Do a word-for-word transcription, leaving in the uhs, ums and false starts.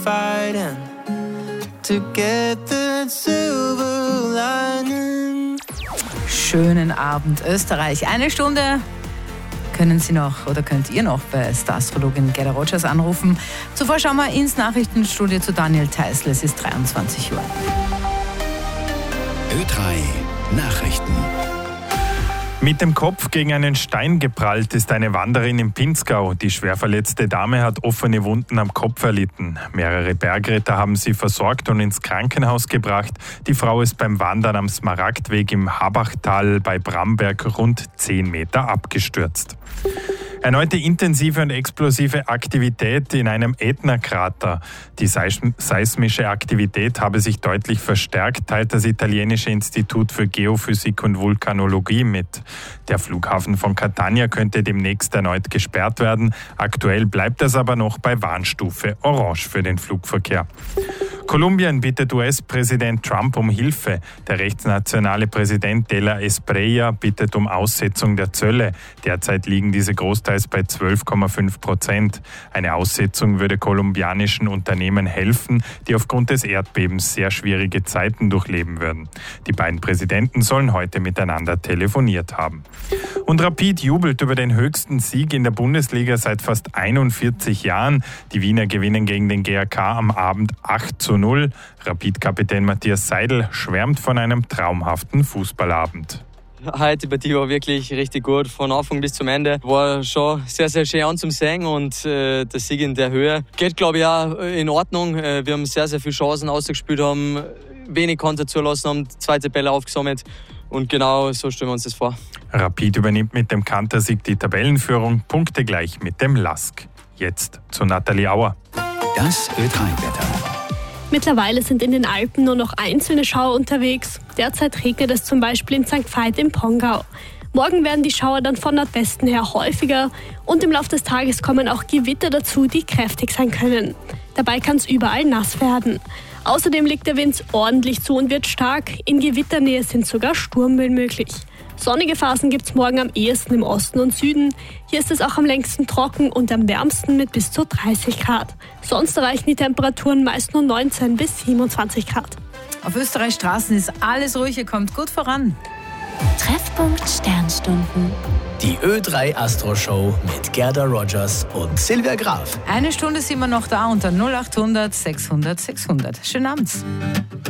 fighting to get the silver lining. Schönen Abend Österreich. Eine Stunde können Sie noch oder könnt ihr noch bei Star-Astrologin Gerda Rogers anrufen. Zuvor schauen wir ins Nachrichtenstudio zu Daniel Theißl. Es ist dreiundzwanzig Uhr. Ö drei Nachrichten. Mit dem Kopf gegen einen Stein geprallt ist eine Wanderin im Pinzgau. Die schwer verletzte Dame hat offene Wunden am Kopf erlitten. Mehrere Bergretter haben sie versorgt und ins Krankenhaus gebracht. Die Frau ist beim Wandern am Smaragdweg im Habachtal bei Bramberg rund zehn Meter abgestürzt. Erneute intensive und explosive Aktivität in einem Ätna-Krater. Die seismische Aktivität habe sich deutlich verstärkt, teilt das italienische Institut für Geophysik und Vulkanologie mit. Der Flughafen von Catania könnte demnächst erneut gesperrt werden. Aktuell bleibt es aber noch bei Warnstufe Orange für den Flugverkehr. Kolumbien bittet U S-Präsident Trump um Hilfe. Der rechtsnationale Präsident de la Espriella bittet um Aussetzung der Zölle. Derzeit liegen diese großteils bei zwölf Komma fünf Prozent. Eine Aussetzung würde kolumbianischen Unternehmen helfen, die aufgrund des Erdbebens sehr schwierige Zeiten durchleben würden. Die beiden Präsidenten sollen heute miteinander telefoniert haben. Und Rapid jubelt über den höchsten Sieg in der Bundesliga seit fast einundvierzig Jahren. Die Wiener gewinnen gegen den G A K am Abend acht zu null. Rapid-Kapitän Matthias Seidel schwärmt von einem traumhaften Fußballabend. Heute die Partie war wirklich richtig gut, von Anfang bis zum Ende. War schon sehr, sehr schön anzusehen und äh, der Sieg in der Höhe geht, glaube ich, auch in Ordnung. Äh, wir haben sehr, sehr viele Chancen ausgespielt, haben wenig Konter zulassen, haben zweite Bälle aufgesammelt und genau so stellen wir uns das vor. Rapid übernimmt mit dem Kantersieg die Tabellenführung, Punkte gleich mit dem Lask. Jetzt zu Nathalie Auer. Das Ö drei Wetter. Mittlerweile sind in den Alpen nur noch einzelne Schauer unterwegs. Derzeit regnet es zum Beispiel in Sankt Veit im Pongau. Morgen werden die Schauer dann von Nordwesten her häufiger und im Laufe des Tages kommen auch Gewitter dazu, die kräftig sein können. Dabei kann es überall nass werden. Außerdem legt der Wind ordentlich zu und wird stark. In Gewitternähe sind sogar Sturmböen möglich. Sonnige Phasen gibt es morgen am ehesten im Osten und Süden. Hier ist es auch am längsten trocken und am wärmsten mit bis zu dreißig Grad. Sonst erreichen die Temperaturen meist nur neunzehn bis siebenundzwanzig Grad. Auf Österreichs Straßen ist alles ruhig, ihr kommt gut voran. Treffpunkt Sternstunden. Die Ö drei Astro Show mit Gerda Rogers und Silvia Graf. Eine Stunde sind wir noch da unter null acht hundert sechshundert sechshundert. Schönen Abend.